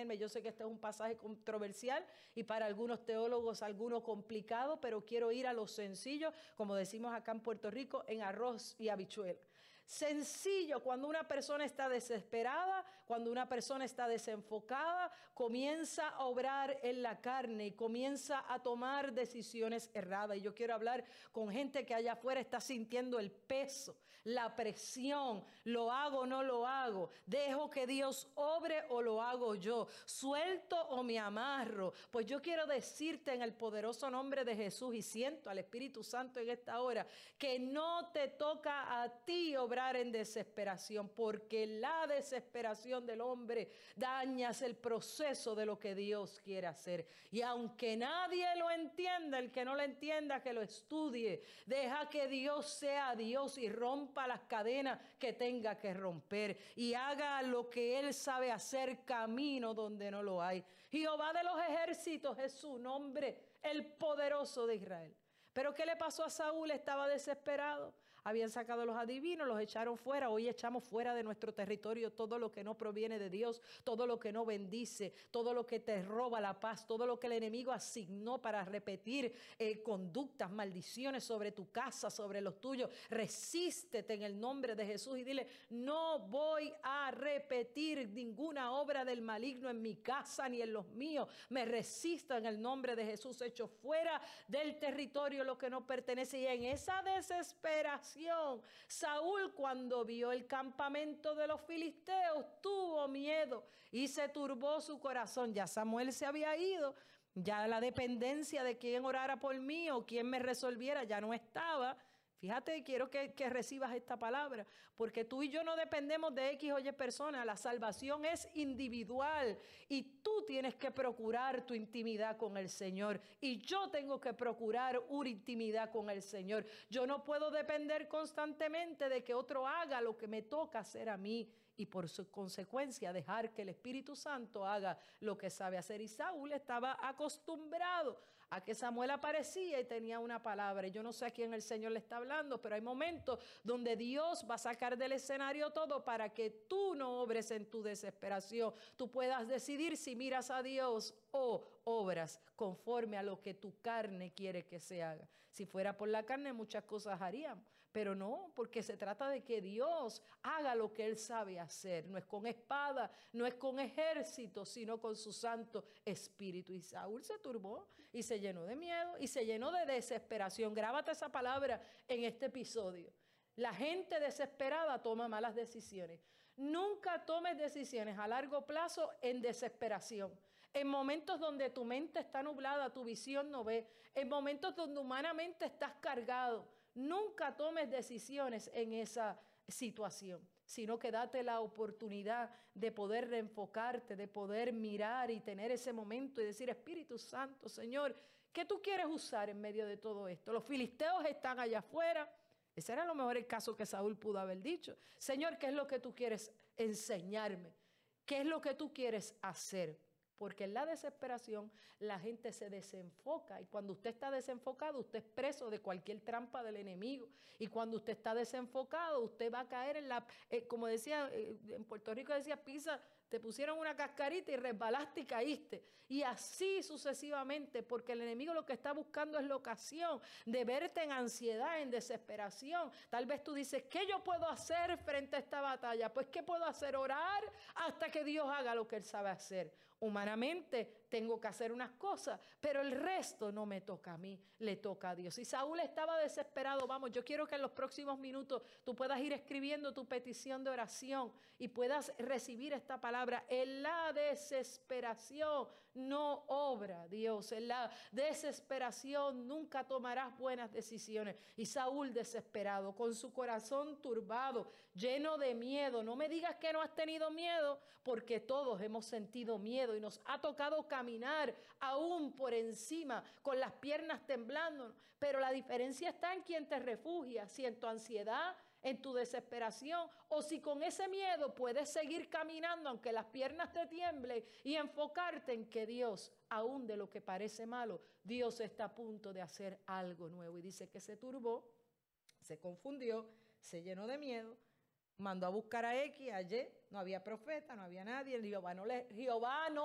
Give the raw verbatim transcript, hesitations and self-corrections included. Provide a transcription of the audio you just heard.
detenerme. Yo sé que este es un pasaje controversial y para algunos teólogos alguno complicado, pero quiero ir a lo sencillo, como decimos acá en Puerto Rico, en arroz y habichuela. Sencillo, cuando una persona está desesperada, cuando una persona está desenfocada, comienza a obrar en la carne y comienza a tomar decisiones erradas. Y yo quiero hablar con gente que allá afuera está sintiendo el peso, la presión, lo hago o no lo hago, dejo que Dios obre o lo hago yo, suelto o me amarro. Pues yo quiero decirte en el poderoso nombre de Jesús, y siento al Espíritu Santo en esta hora, que no te toca a ti obrar en desesperación, porque la desesperación del hombre daña el proceso de lo que Dios quiere hacer. Y aunque nadie lo entienda, el que no lo entienda, que lo estudie. Deja que Dios sea Dios y rompa las cadenas que tenga que romper y haga lo que Él sabe hacer, camino donde no lo hay. Jehová de los ejércitos es su nombre, el poderoso de Israel. Pero ¿qué le pasó a Saúl? Estaba desesperado. Habían sacado a los adivinos, los echaron fuera. Hoy echamos fuera de nuestro territorio todo lo que no proviene de Dios, todo lo que no bendice, todo lo que te roba la paz, todo lo que el enemigo asignó para repetir eh, conductas, maldiciones sobre tu casa, sobre los tuyos. Resístete en el nombre de Jesús y dile: no voy a repetir ninguna obra del maligno en mi casa ni en los míos. Me resisto en el nombre de Jesús. Echo fuera del territorio lo que no pertenece. Y en esa desesperación, Saúl, cuando vio el campamento de los filisteos, tuvo miedo y se turbó su corazón. Ya Samuel se había ido, ya la dependencia de quién orara por mí o quién me resolviera ya no estaba. Fíjate, quiero que, que recibas esta palabra, porque tú y yo no dependemos de X o Y personas. La salvación es individual y tú tienes que procurar tu intimidad con el Señor y yo tengo que procurar una intimidad con el Señor. Yo no puedo depender constantemente de que otro haga lo que me toca hacer a mí y por su consecuencia dejar que el Espíritu Santo haga lo que sabe hacer. Y Saúl estaba acostumbrado a que Samuel aparecía y tenía una palabra. Y yo no sé a quién el Señor le está hablando, pero hay momentos donde Dios va a sacar del escenario todo para que tú no obres en tu desesperación. Tú puedas decidir si miras a Dios o obras conforme a lo que tu carne quiere que se haga. Si fuera por la carne, muchas cosas haríamos, pero no, porque se trata de que Dios haga lo que Él sabe hacer. No es con espada, no es con ejército, sino con su Santo Espíritu. Y Saúl se turbó y se llenó de miedo y se llenó de desesperación. Grábate esa palabra en este episodio. La gente desesperada toma malas decisiones. Nunca tomes decisiones a largo plazo en desesperación. En momentos donde tu mente está nublada, tu visión no ve. En momentos donde humanamente estás cargado. Nunca tomes decisiones en esa situación, sino que date la oportunidad de poder reenfocarte, de poder mirar y tener ese momento y decir: Espíritu Santo, Señor, ¿qué tú quieres usar en medio de todo esto? Los filisteos están allá afuera. Ese era a lo mejor el caso que Saúl pudo haber dicho. Señor, ¿qué es lo que tú quieres enseñarme? ¿Qué es lo que tú quieres hacer? Porque en la desesperación la gente se desenfoca y cuando usted está desenfocado, usted es preso de cualquier trampa del enemigo. Y cuando usted está desenfocado, usted va a caer en la, eh, como decía, eh, en Puerto Rico decía, pisa, te pusieron una cascarita y resbalaste y caíste. Y así sucesivamente, porque el enemigo lo que está buscando es la ocasión de verte en ansiedad, en desesperación. Tal vez tú dices: ¿qué yo puedo hacer frente a esta batalla? Pues ¿qué puedo hacer? Orar hasta que Dios haga lo que Él sabe hacer. Humanamente tengo que hacer unas cosas, pero el resto no me toca a mí, le toca a Dios. Y Saúl estaba desesperado. Vamos, yo quiero que en los próximos minutos tú puedas ir escribiendo tu petición de oración y puedas recibir esta palabra. En la desesperación no obra Dios. En la desesperación nunca tomarás buenas decisiones. Y Saúl desesperado, con su corazón turbado, lleno de miedo. No me digas que no has tenido miedo, porque todos hemos sentido miedo y nos ha tocado caminar aún por encima con las piernas temblando. Pero la diferencia está en quién te refugia, si en tu ansiedad, en tu desesperación, o si con ese miedo puedes seguir caminando aunque las piernas te tiemblen y enfocarte en que Dios, aún de lo que parece malo, Dios está a punto de hacer algo nuevo. Y dice que se turbó, se confundió, se llenó de miedo, mandó a buscar a X, a Y, no había profeta, no había nadie. Jehová no le, Jehová no